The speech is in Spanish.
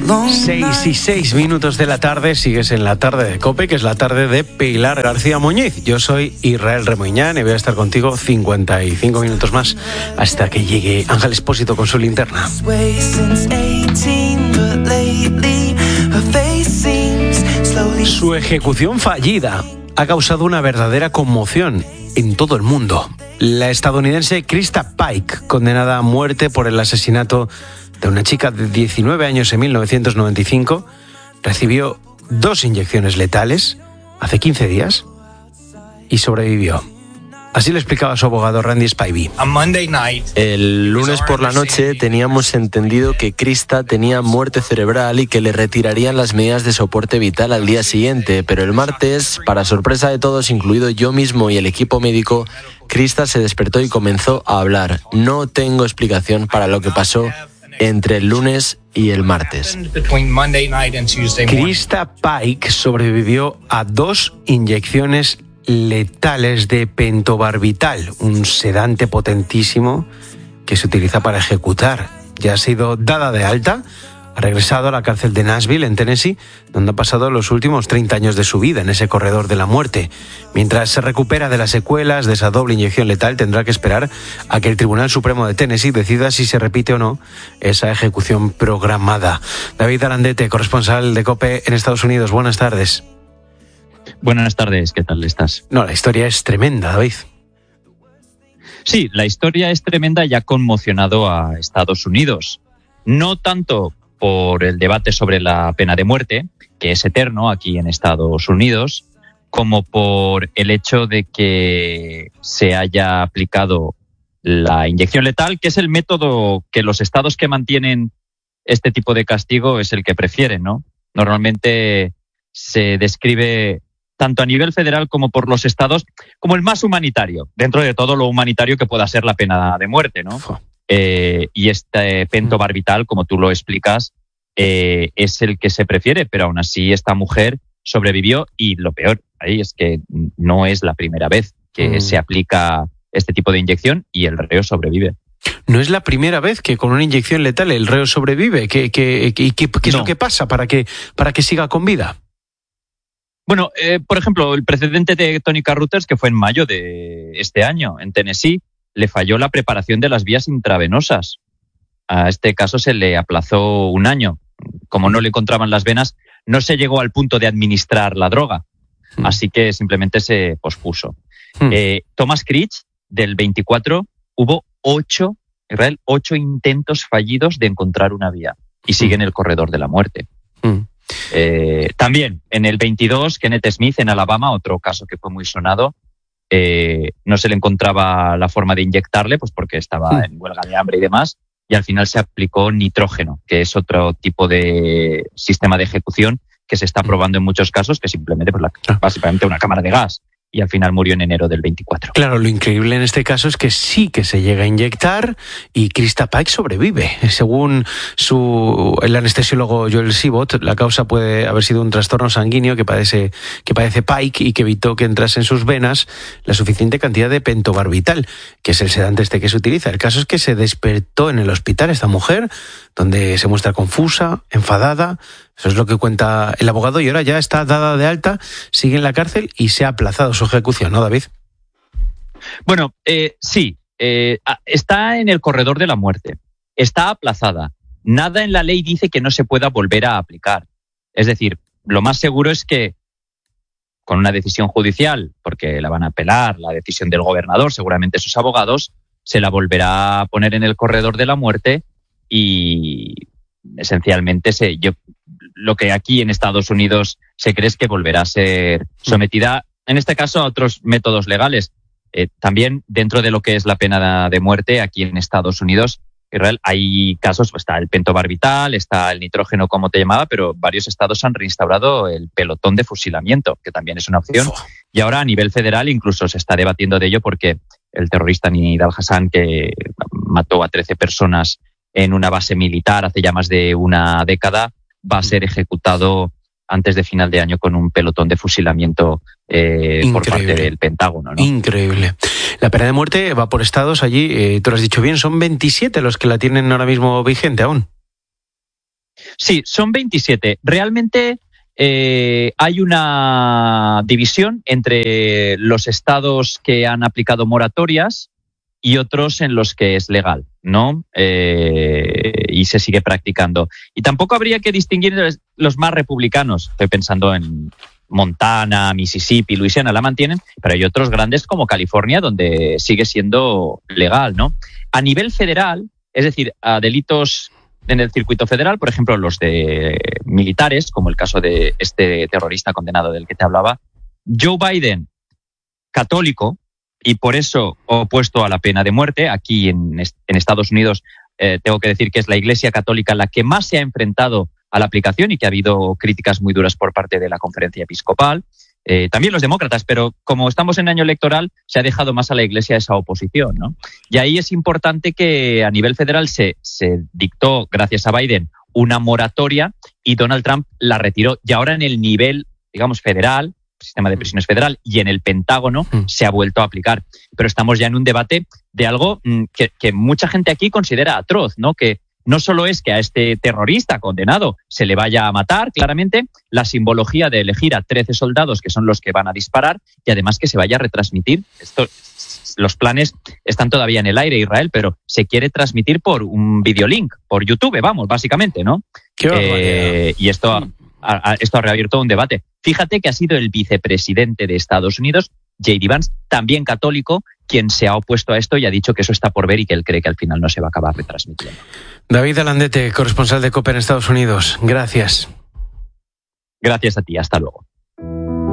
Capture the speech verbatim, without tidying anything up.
Seis y seis minutos de la tarde, sigues en la tarde de COPE, que es la tarde de Pilar García Muñiz. Yo soy Israel Remoñán y voy a estar contigo cincuenta y cinco minutos más hasta que llegue Ángel Expósito con su linterna. Su ejecución fallida ha causado una verdadera conmoción en todo el mundo. La estadounidense Krista Pike, condenada a muerte por el asesinato de una chica de diecinueve años en mil novecientos noventa y cinco, recibió dos inyecciones letales hace quince días y sobrevivió. Así lo explicaba su abogado Randy Spivey. El lunes por la noche teníamos entendido que Krista tenía muerte cerebral y que le retirarían las medidas de soporte vital al día siguiente, pero el martes, para sorpresa de todos, incluido yo mismo y el equipo médico, Krista se despertó y comenzó a hablar. No tengo explicación para lo que pasó entre el lunes y el martes. Krista Pike sobrevivió a dos inyecciones letales de pentobarbital, un sedante potentísimo que se utiliza para ejecutar. Ya ha sido dada de alta, ha regresado a la cárcel de Nashville, en Tennessee, donde ha pasado los últimos treinta años de su vida en ese corredor de la muerte. Mientras se recupera de las secuelas de esa doble inyección letal, tendrá que esperar a que el Tribunal Supremo de Tennessee decida si se repite o no esa ejecución programada. David Arandete, corresponsal de COPE en Estados Unidos, buenas tardes. Buenas tardes, ¿qué tal estás? No, la historia es tremenda, David. Sí, la historia es tremenda y ha conmocionado a Estados Unidos. No tanto por el debate sobre la pena de muerte, que es eterno aquí en Estados Unidos, como por el hecho de que se haya aplicado la inyección letal, que es el método que los estados que mantienen este tipo de castigo es el que prefieren, ¿no? Normalmente se describe tanto a nivel federal como por los estados, como el más humanitario, dentro de todo lo humanitario que pueda ser la pena de muerte, ¿no? Eh, y este pentobarbital, como tú lo explicas, eh, es el que se prefiere, pero aún así esta mujer sobrevivió y lo peor ahí es que no es la primera vez que mm. se aplica este tipo de inyección y el reo sobrevive. No es la primera vez que con una inyección letal el reo sobrevive. ¿Qué, qué, qué, qué, qué es no. lo que pasa para que, para que siga con vida? Bueno, eh, por ejemplo, el precedente de Tónica Reuters, que fue en mayo de este año, en Tennessee, le falló la preparación de las vías intravenosas. A este caso se le aplazó un año. Como no le encontraban las venas, no se llegó al punto de administrar la droga. Mm. Así que simplemente se pospuso. Mm. Eh, Thomas Critch, del veinticuatro, hubo ocho, Israel, ocho intentos fallidos de encontrar una vía. Y sigue mm. en el corredor de la muerte. Mm. Eh, también en el veintidós, Kenneth Smith en Alabama, otro caso que fue muy sonado, eh, no se le encontraba la forma de inyectarle, pues porque estaba sí. en huelga de hambre y demás, y al final se aplicó nitrógeno, que es otro tipo de sistema de ejecución que se está probando en muchos casos, que simplemente pues, la, básicamente una cámara de gas. Y al final murió en enero del veinticuatro. Claro, lo increíble en este caso es que sí que se llega a inyectar y Krista Pike sobrevive. Según su, el anestesiólogo Joel Sibot, la causa puede haber sido un trastorno sanguíneo que padece, que padece Pike y que evitó que entrase en sus venas la suficiente cantidad de pentobarbital, que es el sedante este que se utiliza. El caso es que se despertó en el hospital esta mujer, donde se muestra confusa, enfadada. Eso es lo que cuenta el abogado y ahora ya está dada de alta, sigue en la cárcel y se ha aplazado su ejecución, ¿no, David? Bueno, eh, sí, eh, está en el corredor de la muerte, está aplazada. Nada en la ley dice que no se pueda volver a aplicar. Es decir, lo más seguro es que con una decisión judicial, porque la van a apelar, la decisión del gobernador, seguramente sus abogados, se la volverá a poner en el corredor de la muerte y esencialmente se, yo, lo que aquí en Estados Unidos se cree es que volverá a ser sometida, en este caso, a otros métodos legales. Eh, también dentro de lo que es la pena de muerte aquí en Estados Unidos, Israel, hay casos, está el pentobarbital, está el nitrógeno, como te llamaba, pero varios estados han reinstaurado el pelotón de fusilamiento, que también es una opción. Uf. Y ahora a nivel federal incluso se está debatiendo de ello porque el terrorista Nidal Hassan, que mató a trece personas en una base militar hace ya más de una década, va a ser ejecutado antes de final de año con un pelotón de fusilamiento eh, por parte del Pentágono, ¿no? Increíble. La pena de muerte va por estados allí, eh, tú lo has dicho bien, son veintisiete los que la tienen ahora mismo vigente aún. Sí, son veintisiete. Realmente eh, hay una división entre los estados que han aplicado moratorias y otros en los que es legal, ¿no? Eh, y se sigue practicando. Y tampoco habría que distinguir los más republicanos. Estoy pensando en Montana, Mississippi, Luisiana, la mantienen, pero hay otros grandes como California donde sigue siendo legal, ¿no? A nivel federal, es decir, a delitos en el circuito federal, por ejemplo, los de militares, como el caso de este terrorista condenado del que te hablaba, Joe Biden, católico, y por eso opuesto a la pena de muerte. Aquí en, en Estados Unidos eh, tengo que decir que es la Iglesia Católica la que más se ha enfrentado a la aplicación y que ha habido críticas muy duras por parte de la Conferencia Episcopal. Eh, también los demócratas, pero como estamos en año electoral, se ha dejado más a la Iglesia esa oposición, ¿no? Y ahí es importante que a nivel federal se, se dictó, gracias a Biden, una moratoria y Donald Trump la retiró. Y ahora en el nivel, digamos, federal, sistema de prisiones federal y en el Pentágono mm. se ha vuelto a aplicar. Pero estamos ya en un debate de algo mm, que, que mucha gente aquí considera atroz, ¿no? Que no solo es que a este terrorista condenado se le vaya a matar, claramente, la simbología de elegir a trece soldados que son los que van a disparar y además que se vaya a retransmitir. Esto, los planes están todavía en el aire, Israel, pero se quiere transmitir por un videolink, por YouTube, vamos, básicamente, ¿no? Qué eh, y esto ha, ha, esto ha reabierto un debate. Fíjate que ha sido el vicepresidente de Estados Unidos, J D Vance, también católico, quien se ha opuesto a esto y ha dicho que eso está por ver y que él cree que al final no se va a acabar retransmitiendo. David Alandete, corresponsal de COPE en Estados Unidos. Gracias. Gracias a ti. Hasta luego.